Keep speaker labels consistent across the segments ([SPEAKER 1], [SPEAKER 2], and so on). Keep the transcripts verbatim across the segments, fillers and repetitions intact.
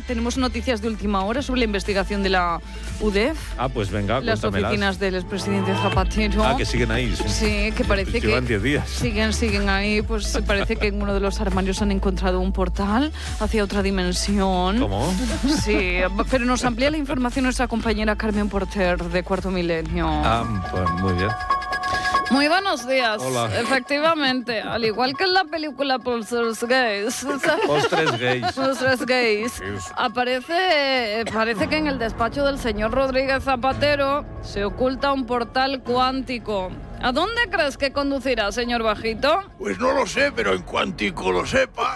[SPEAKER 1] tenemos noticias de última hora sobre la investigación de la U D E F.
[SPEAKER 2] Ah, pues venga,
[SPEAKER 1] las
[SPEAKER 2] cuéntamelas.
[SPEAKER 1] oficinas del expresidente Zapatero.
[SPEAKER 2] Ah, que siguen ahí. Sí,
[SPEAKER 1] sí que parece
[SPEAKER 2] que...
[SPEAKER 1] que...
[SPEAKER 2] Llevan diez días.
[SPEAKER 1] Siguen, siguen ahí. Pues parece que en uno de los armarios han encontrado un portal hacia otra dimensión.
[SPEAKER 2] ¿Cómo?
[SPEAKER 1] Sí, pero nos amplía la información nuestra compañera Carmen Porter, de Cuarto Milenio.
[SPEAKER 2] Ah, pues muy bien.
[SPEAKER 1] Muy buenos días.
[SPEAKER 2] Hola.
[SPEAKER 1] Efectivamente, al igual que en la película Postres Gays.
[SPEAKER 2] Postres gays.
[SPEAKER 1] Postres Gays. Aparece, parece que en el despacho del señor Rodríguez Zapatero se oculta un portal cuántico. ¿A dónde crees que conducirá, señor Bajito?
[SPEAKER 3] Pues no lo sé, pero en cuantico lo sepa,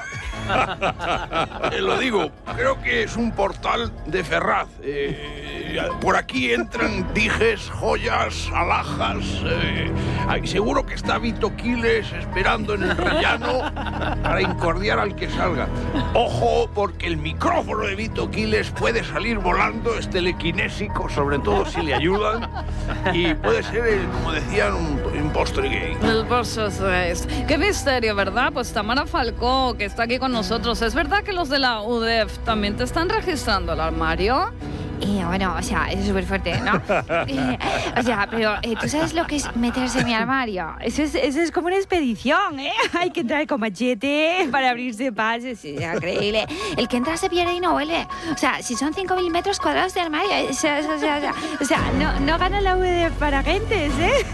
[SPEAKER 3] te lo digo, creo que es un portal de Ferraz. Eh, por aquí entran dijes, joyas, alhajas. Eh, seguro que está Vito Quiles esperando en el rellano para incordiar al que salga. Ojo, porque el micrófono de Vito Quiles puede salir volando, es telequinésico, sobre todo si le ayudan, y puede ser, el, como decían, un un postre gay.
[SPEAKER 1] El postre gay. Qué misterio, ¿verdad? Pues Tamara Falcó, que está aquí con nosotros. ¿Es verdad que los de la U D E F también te están registrando el armario?
[SPEAKER 4] Eh, bueno, o sea, es súper fuerte, ¿no? Eh, o sea, pero eh, ¿tú sabes lo que es meterse en mi armario? Eso es, eso es como una expedición, ¿eh? Hay que entrar con machete para abrirse pases, es increíble. El que entra se pierde y no vuelve. O sea, si son cinco mil metros cuadrados de armario, o sea, o sea, o sea, o sea no, no gana la U D E F para gentes, ¿eh?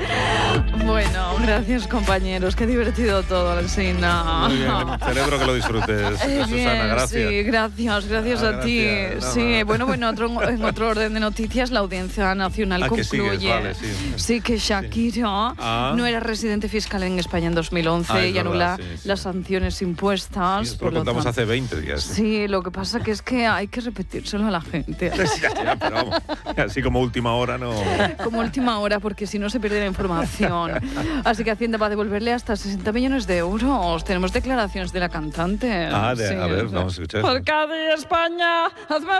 [SPEAKER 1] Bueno, gracias, compañeros. Qué divertido todo, Alsina.
[SPEAKER 2] Muy bien, celebro que lo disfrutes,
[SPEAKER 1] Eh,
[SPEAKER 2] Susana,
[SPEAKER 1] bien,
[SPEAKER 2] gracias.
[SPEAKER 1] Sí, gracias, gracias
[SPEAKER 2] Ah,
[SPEAKER 1] a ti.
[SPEAKER 2] gracias,
[SPEAKER 1] Sí,
[SPEAKER 2] nada.
[SPEAKER 1] bueno, bueno, otro, en otro orden de noticias, la Audiencia Nacional
[SPEAKER 2] Ah, que
[SPEAKER 1] concluye
[SPEAKER 2] sigues, vale, sí.
[SPEAKER 1] sí, que Shakira
[SPEAKER 2] Ah.
[SPEAKER 1] no era residente fiscal en España en dos mil once
[SPEAKER 2] Ah, es
[SPEAKER 1] y anula
[SPEAKER 2] verdad, sí, sí.
[SPEAKER 1] las sanciones impuestas.
[SPEAKER 2] Sí, esto
[SPEAKER 1] por
[SPEAKER 2] lo
[SPEAKER 1] lo
[SPEAKER 2] contamos
[SPEAKER 1] tanto-
[SPEAKER 2] hace veinte días.
[SPEAKER 1] Sí, lo que pasa que es que hay que repetírselo a la gente.
[SPEAKER 2] Ya, ya, pero vamos, así como última hora no...
[SPEAKER 1] Como última hora, porque si no se pierde la información. Así que Hacienda va a devolverle hasta sesenta millones de euros. Tenemos declaraciones de la cantante.
[SPEAKER 2] Ah, de-
[SPEAKER 1] Sí,
[SPEAKER 2] a ver,
[SPEAKER 1] o sea,
[SPEAKER 2] vamos a escuchar.
[SPEAKER 1] Por Cádiz, España, hazme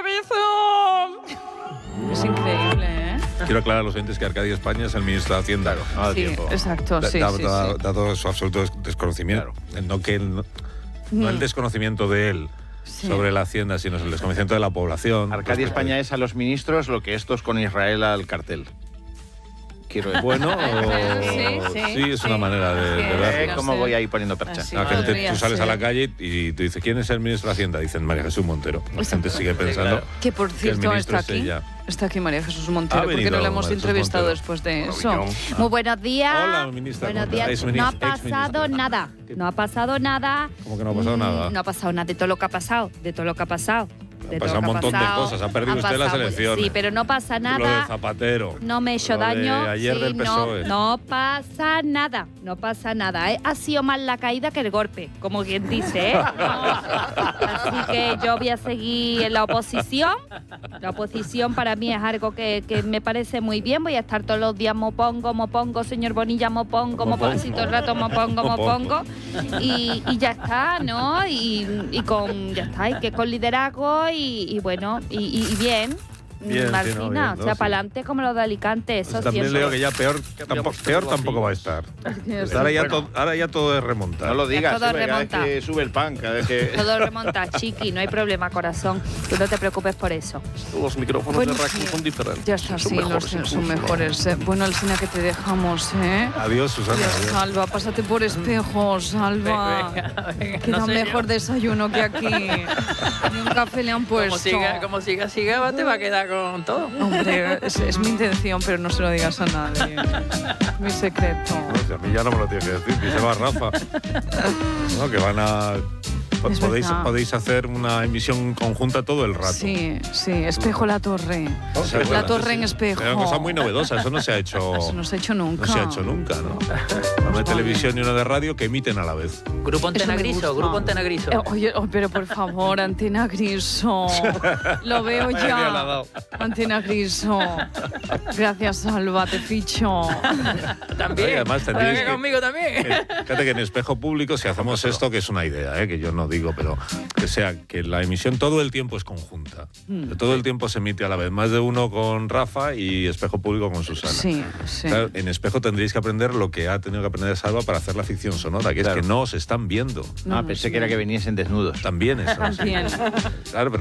[SPEAKER 1] bizum. Es increíble, ¿eh?
[SPEAKER 2] Quiero aclarar a los oyentes que Arcadio España es el ministro de Hacienda.
[SPEAKER 3] No da
[SPEAKER 1] Sí,
[SPEAKER 3] tiempo.
[SPEAKER 1] exacto,
[SPEAKER 2] Da-
[SPEAKER 1] sí,
[SPEAKER 2] da-
[SPEAKER 1] sí,
[SPEAKER 2] da-
[SPEAKER 1] sí.
[SPEAKER 2] Dado su absoluto des- desconocimiento. No, que él, no, no el desconocimiento de él
[SPEAKER 1] Sí.
[SPEAKER 2] sobre la Hacienda, sino el desconocimiento de la población.
[SPEAKER 3] Arcadia
[SPEAKER 2] Respecto-
[SPEAKER 3] España es a los ministros lo que estos con Israel al cartel. Quiero decir.
[SPEAKER 2] Bueno, o-
[SPEAKER 1] Sí, sí,
[SPEAKER 2] es una
[SPEAKER 1] sí.
[SPEAKER 2] manera de, de
[SPEAKER 1] Sí,
[SPEAKER 2] verlo.
[SPEAKER 3] Eh,
[SPEAKER 1] no
[SPEAKER 3] ¿Cómo
[SPEAKER 1] sé.
[SPEAKER 3] voy a ir poniendo percha?
[SPEAKER 1] Así.
[SPEAKER 2] La gente,
[SPEAKER 1] Podría
[SPEAKER 2] tú sales a
[SPEAKER 1] ser.
[SPEAKER 2] la calle y tú dices, ¿quién es el ministro de Hacienda? Dicen María Jesús Montero. La gente sigue pensando
[SPEAKER 3] claro.
[SPEAKER 1] Que por
[SPEAKER 2] que el
[SPEAKER 1] cierto
[SPEAKER 2] ministro
[SPEAKER 1] está
[SPEAKER 2] es
[SPEAKER 1] aquí.
[SPEAKER 2] ella.
[SPEAKER 1] Está aquí María Jesús Montero,
[SPEAKER 2] Ha
[SPEAKER 1] porque
[SPEAKER 2] venido
[SPEAKER 1] no la hemos
[SPEAKER 2] María Jesús
[SPEAKER 1] entrevistado
[SPEAKER 2] Montero.
[SPEAKER 1] después de
[SPEAKER 3] Hola,
[SPEAKER 1] eso.
[SPEAKER 3] Villón.
[SPEAKER 4] Muy buenos días.
[SPEAKER 2] Hola, ministra.
[SPEAKER 4] Buenos
[SPEAKER 2] ¿cómo está?
[SPEAKER 4] días.
[SPEAKER 2] Es
[SPEAKER 4] No ha
[SPEAKER 2] minis-
[SPEAKER 4] pasado
[SPEAKER 2] exministra.
[SPEAKER 4] nada. No ha pasado nada.
[SPEAKER 2] ¿Cómo que no ha pasado
[SPEAKER 4] Mm,
[SPEAKER 2] nada?
[SPEAKER 4] No ha pasado nada de todo lo que ha pasado. De todo lo que ha pasado. De
[SPEAKER 2] Han
[SPEAKER 4] todo
[SPEAKER 2] pasado
[SPEAKER 4] lo
[SPEAKER 2] un
[SPEAKER 4] que ha
[SPEAKER 2] montón de
[SPEAKER 4] pasado.
[SPEAKER 2] cosas. Ha perdido
[SPEAKER 4] Han
[SPEAKER 2] usted las
[SPEAKER 4] pasado-
[SPEAKER 2] elecciones.
[SPEAKER 4] Sí, pero no pasa
[SPEAKER 2] Lo de
[SPEAKER 4] nada.
[SPEAKER 2] Zapatero.
[SPEAKER 4] No me he hecho
[SPEAKER 2] Lo de
[SPEAKER 4] daño.
[SPEAKER 2] ayer
[SPEAKER 4] Sí,
[SPEAKER 2] del P S O E.
[SPEAKER 4] no, no pasa nada. No pasa nada. ¿eh? Ha sido más la caída que el golpe, como quien dice. ¿eh? No. Así que yo voy a seguir en la oposición. La oposición para mí es algo que, que me parece muy bien. Voy a estar todos los días mopongo, mopongo, señor Bonilla, mopongo, mopongo. Así todo el rato mopongo, mopongo. Y, y ya está, ¿no? Y, y con, ya está, y que con liderazgo y, y bueno, y, y- y bien.
[SPEAKER 2] Bien, sí,
[SPEAKER 4] Martina,
[SPEAKER 2] no, bien,
[SPEAKER 4] o
[SPEAKER 2] no,
[SPEAKER 4] sea,
[SPEAKER 2] sí.
[SPEAKER 4] para adelante como lo de Alicante, eso
[SPEAKER 2] Pues también
[SPEAKER 4] siempre.
[SPEAKER 2] leo que ya peor, tampoco, peor tampoco va a estar.
[SPEAKER 1] Sí,
[SPEAKER 2] Ahora ya,
[SPEAKER 3] bueno.
[SPEAKER 2] todo, ahora ya todo es remontar.
[SPEAKER 3] No lo digas,
[SPEAKER 4] todo
[SPEAKER 3] sube, cada vez
[SPEAKER 4] remonta.
[SPEAKER 3] que sube el pan, cada vez que...
[SPEAKER 4] Todo remonta, chiqui, no hay problema, corazón. Tú no te preocupes por eso.
[SPEAKER 5] Los micrófonos
[SPEAKER 1] Bueno,
[SPEAKER 5] de Raku
[SPEAKER 1] sí.
[SPEAKER 5] son diferentes.
[SPEAKER 1] Ya está,
[SPEAKER 5] son
[SPEAKER 1] sí,
[SPEAKER 5] mejores
[SPEAKER 1] los son
[SPEAKER 5] incluso, ¿no?
[SPEAKER 1] mejores. eh. Bueno, Alsina, que te dejamos, ¿eh?
[SPEAKER 2] Adiós, Susana.
[SPEAKER 1] Dios,
[SPEAKER 2] adiós.
[SPEAKER 1] Salva, pásate por espejo, Salva.
[SPEAKER 6] Venga, venga,
[SPEAKER 1] Que
[SPEAKER 6] no
[SPEAKER 1] da
[SPEAKER 6] sé yo.
[SPEAKER 1] mejor desayuno que aquí. Ni un café le han
[SPEAKER 6] Como
[SPEAKER 1] puesto.
[SPEAKER 6] siga, como siga, siga, va, te va a quedar con todo.
[SPEAKER 1] Hombre, es, es mi intención, pero no se lo digas a nadie. Es mi secreto.
[SPEAKER 2] No, si a mí ya no me lo tiene que decir, díselo a Rafa. No, que van a...
[SPEAKER 1] Es
[SPEAKER 2] Podéis,
[SPEAKER 1] verdad.
[SPEAKER 2] podéis hacer una emisión conjunta todo el rato.
[SPEAKER 1] Sí, sí, espejo la torre.
[SPEAKER 2] O sea,
[SPEAKER 1] La
[SPEAKER 2] bueno,
[SPEAKER 1] torre en espejo.
[SPEAKER 2] Es una cosa muy novedosa, eso no se ha hecho...
[SPEAKER 1] Eso no se ha hecho nunca.
[SPEAKER 2] No se ha hecho nunca, ¿no? Una de televisión y una de radio que emiten a la vez.
[SPEAKER 6] Grupo Antena
[SPEAKER 1] Eso me
[SPEAKER 6] Griso,
[SPEAKER 1] gusta.
[SPEAKER 6] Grupo Antena Griso.
[SPEAKER 1] Eh, Oye, oh, pero por favor, Antena Griso. Lo veo
[SPEAKER 2] Vaya día le ha
[SPEAKER 1] ya.
[SPEAKER 2] dado.
[SPEAKER 1] Antena Griso. Gracias, Salva, te ficho.
[SPEAKER 6] También.
[SPEAKER 2] Ay, además
[SPEAKER 6] Ahora
[SPEAKER 2] tendríais
[SPEAKER 6] que
[SPEAKER 2] que-
[SPEAKER 6] conmigo también.
[SPEAKER 2] Eh, Fíjate que en espejo público, si hacemos esto, que es una idea, ¿eh? Que yo no digo, pero que sea que la emisión todo el tiempo es conjunta.
[SPEAKER 1] Mm.
[SPEAKER 2] Todo el tiempo se emite a la vez, más de uno con Rafa y espejo público con Susana.
[SPEAKER 1] Sí, sí.
[SPEAKER 2] Claro, en espejo tendréis que aprender lo que ha tenido que aprender Salva para hacer la ficción sonora, que
[SPEAKER 3] Claro.
[SPEAKER 2] es que no os están viendo.
[SPEAKER 1] No,
[SPEAKER 3] Ah,
[SPEAKER 1] no
[SPEAKER 3] pensé
[SPEAKER 1] sé.
[SPEAKER 3] que era que viniesen desnudos.
[SPEAKER 2] También eso. sí.
[SPEAKER 1] También.
[SPEAKER 2] Claro, pero